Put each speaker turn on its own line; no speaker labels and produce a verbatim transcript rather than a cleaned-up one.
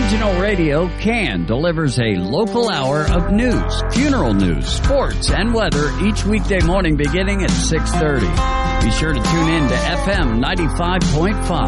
Regional Radio Can delivers a local hour of news, funeral news, sports, and weather each weekday morning beginning at six thirty. Be sure to tune in to F M ninety-five point five.